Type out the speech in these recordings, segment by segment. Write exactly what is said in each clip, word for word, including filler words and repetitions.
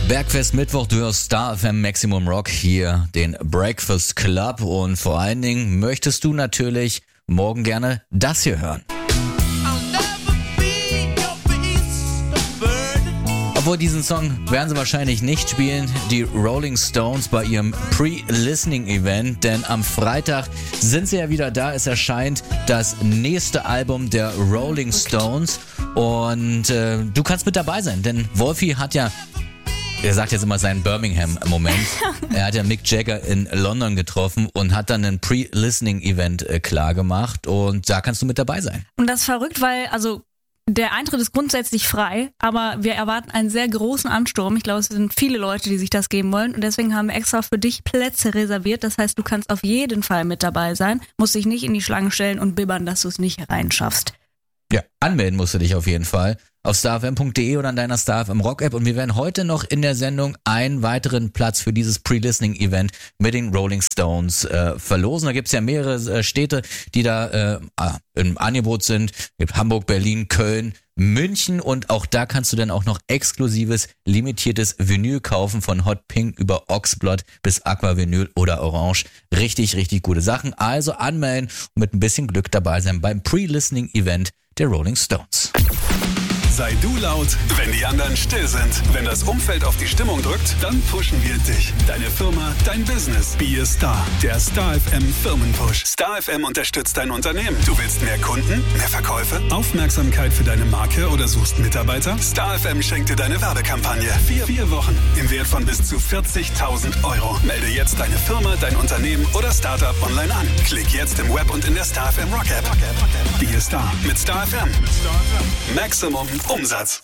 Bergfest Mittwoch, du hörst Star F M Maximum Rock, hier den Breakfast Club, und vor allen Dingen möchtest du natürlich morgen gerne das hier hören. Obwohl, diesen Song werden sie wahrscheinlich nicht spielen, die Rolling Stones bei ihrem Pre-Listening-Event, denn am Freitag sind sie ja wieder da. Es erscheint das nächste Album der Rolling Stones und äh, du kannst mit dabei sein, denn Wolfi hat ja, er sagt jetzt immer seinen Birmingham-Moment. Er hat ja Mick Jagger in London getroffen und hat dann ein Pre-Listening-Event äh, klar gemacht, und da kannst du mit dabei sein. Und das ist verrückt, weil, also, der Eintritt ist grundsätzlich frei, aber wir erwarten einen sehr großen Ansturm. Ich glaube, es sind viele Leute, die sich das geben wollen, und deswegen haben wir extra für dich Plätze reserviert. Das heißt, du kannst auf jeden Fall mit dabei sein, musst dich nicht in die Schlange stellen und bibbern, dass du es nicht reinschaffst. Ja, anmelden musst du dich auf jeden Fall auf starfm punkt de oder an deiner Star F M Rock App, und wir werden heute noch in der Sendung einen weiteren Platz für dieses Pre-Listening-Event mit den Rolling Stones äh, verlosen. Da gibt's ja mehrere äh, Städte, die da äh, im Angebot sind. Es gibt Hamburg, Berlin, Köln, München, und auch da kannst du dann auch noch exklusives, limitiertes Vinyl kaufen, von Hot Pink über Oxblood bis Aqua Vinyl oder Orange. Richtig, richtig gute Sachen. Also anmelden und mit ein bisschen Glück dabei sein beim Pre-Listening-Event der Rolling Stones. Sei du laut, wenn die anderen still sind. Wenn das Umfeld auf die Stimmung drückt, dann pushen wir dich. Deine Firma, dein Business. Be a Star. Der Star F M Firmenpush. Star F M unterstützt dein Unternehmen. Du willst mehr Kunden, mehr Verkäufe, Aufmerksamkeit für deine Marke oder suchst Mitarbeiter? Star F M schenkt dir deine Werbekampagne. Vier, vier Wochen im Wert von bis zu vierzigtausend Euro. Melde jetzt deine Firma, dein Unternehmen oder Startup online an. Klick jetzt im Web und in der Star F M Rock App. Be a Star mit Star F M. Maximum Umsatz.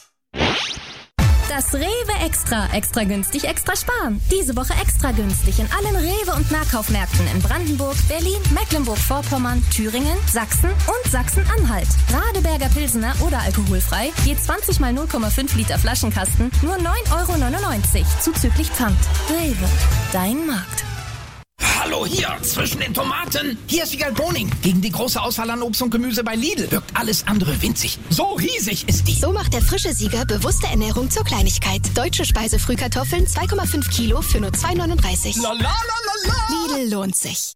Das Rewe Extra. Extra günstig, extra sparen. Diese Woche extra günstig in allen Rewe- und Nahkaufmärkten in Brandenburg, Berlin, Mecklenburg-Vorpommern, Thüringen, Sachsen und Sachsen-Anhalt. Radeberger Pilsener oder alkoholfrei, je zwanzig mal null Komma fünf Liter Flaschenkasten, nur neun Euro neunundneunzig, zuzüglich Pfand. Rewe, dein Markt. Hallo hier, zwischen den Tomaten. Hier ist Wiegald Boning. Gegen die große Auswahl an Obst und Gemüse bei Lidl wirkt alles andere winzig. So riesig ist die. So macht der frische Sieger bewusste Ernährung zur Kleinigkeit. Deutsche Speisefrühkartoffeln zwei Komma fünf Kilo für nur zwei neununddreißig. La, la, la, la, la. Lidl lohnt sich.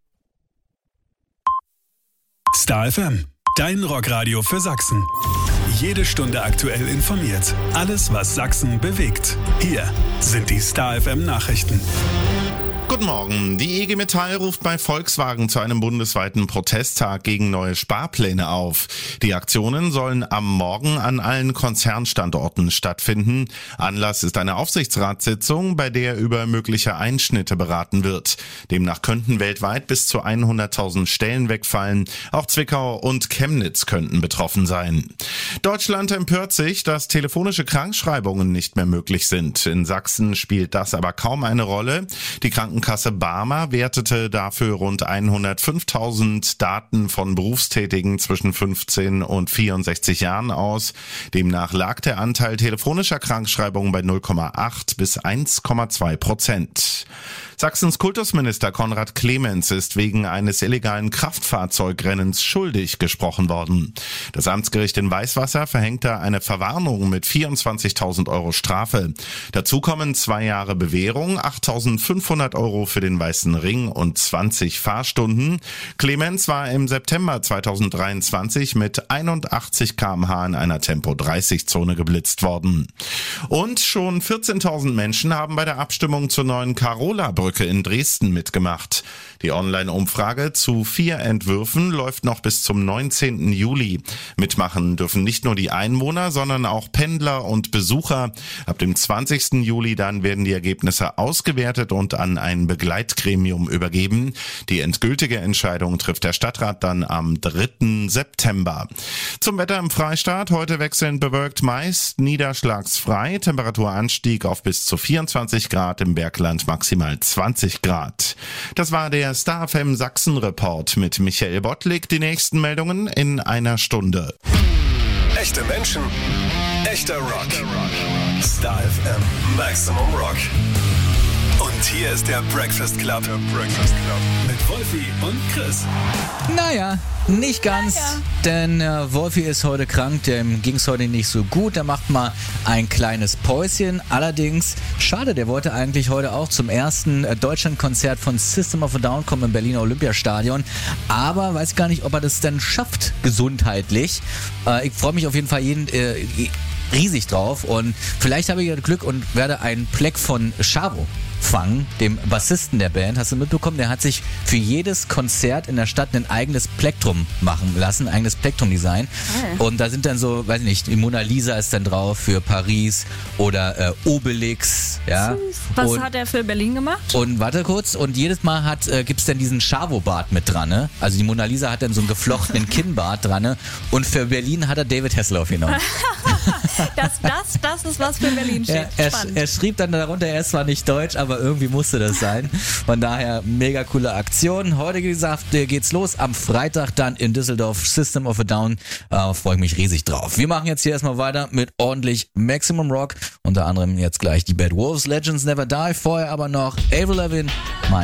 Star F M, dein Rockradio für Sachsen. Jede Stunde aktuell informiert. Alles, was Sachsen bewegt. Hier sind die Star F M Nachrichten. Guten Morgen. Die I G Metall ruft bei Volkswagen zu einem bundesweiten Protesttag gegen neue Sparpläne auf. Die Aktionen sollen am Morgen an allen Konzernstandorten stattfinden. Anlass ist eine Aufsichtsratssitzung, bei der über mögliche Einschnitte beraten wird. Demnach könnten weltweit bis zu hunderttausend Stellen wegfallen. Auch Zwickau und Chemnitz könnten betroffen sein. Deutschland empört sich, dass telefonische Krankschreibungen nicht mehr möglich sind. In Sachsen spielt das aber kaum eine Rolle. Die Krankenkasse Barmer wertete dafür rund hundertfünftausend Daten von Berufstätigen zwischen fünfzehn und vierundsechzig Jahren aus. Demnach lag der Anteil telefonischer Krankschreibungen bei null Komma acht bis eins Komma zwei Prozent. Sachsens Kultusminister Konrad Clemens ist wegen eines illegalen Kraftfahrzeugrennens schuldig gesprochen worden. Das Amtsgericht in Weißwasser verhängte eine Verwarnung mit vierundzwanzigtausend Euro Strafe. Dazu kommen zwei Jahre Bewährung, achttausendfünfhundert Euro für den Weißen Ring und zwanzig Fahrstunden. Clemens war im September zweitausenddreiundzwanzig mit einundachtzig Kilometer pro Stunde in einer Tempo dreißig Zone geblitzt worden. Und schon vierzehntausend Menschen haben bei der Abstimmung zur neuen Carola-Brücke in Dresden mitgemacht. Die Online-Umfrage zu vier Entwürfen läuft noch bis zum neunzehnten Juli. Mitmachen dürfen nicht nur die Einwohner, sondern auch Pendler und Besucher. Ab dem zwanzigsten Juli dann werden die Ergebnisse ausgewertet und an ein Begleitgremium übergeben. Die endgültige Entscheidung trifft der Stadtrat dann am dritten September. Zum Wetter im Freistaat. Heute wechselnd bewölkt, meist niederschlagsfrei. Temperaturanstieg auf bis zu vierundzwanzig Grad, im Bergland maximal zwanzig Grad. Das war der Star F M Sachsen Report mit Michael Bottlik. Die nächsten Meldungen in einer Stunde. Echte Menschen, echter Rock. Star F M Maximum Rock. Und hier ist der Breakfast Club. Der Breakfast Club. Mit Wolfi und Chris. Naja, nicht ganz, Naja. denn äh, Wolfi ist heute krank, dem ging's heute nicht so gut. Der macht mal ein kleines Päuschen. Allerdings, schade, der wollte eigentlich heute auch zum ersten äh, Deutschlandkonzert von System of a Down kommen im Berliner Olympiastadion. Aber weiß gar nicht, ob er das denn schafft, gesundheitlich. Äh, ich freue mich auf jeden Fall jeden, äh, riesig drauf und vielleicht habe ich ja Glück und werde einen Pleck von Chavo fangen, dem Bassisten der Band. Hast du mitbekommen? Der hat sich für jedes Konzert in der Stadt ein eigenes Plektrum machen lassen, ein eigenes Plektrum-Design. Oh. Und da sind dann so, weiß ich nicht, die Mona Lisa ist dann drauf für Paris oder äh, Obelix. Ja. Was und, hat er für Berlin gemacht? und warte kurz, und jedes Mal hat äh, gibt's dann diesen Chavo-Bart mit dran. Ne? Also die Mona Lisa hat dann so einen geflochtenen Kinnbart dran. Ne? Und für Berlin hat er David Hasselhoff genommen. Das, das, das ist was für Berlin steht. Er, er, Spannend. er schrieb dann darunter, er ist zwar nicht deutsch, aber irgendwie musste das sein. Von daher mega coole Aktion. Heute, wie gesagt, geht's los. Am Freitag dann in Düsseldorf, System of a Down. Äh, freue ich mich riesig drauf. Wir machen jetzt hier erstmal weiter mit ordentlich Maximum Rock. Unter anderem jetzt gleich die Bad Wolves, Legends Never Die. Vorher aber noch Avril Lavigne, My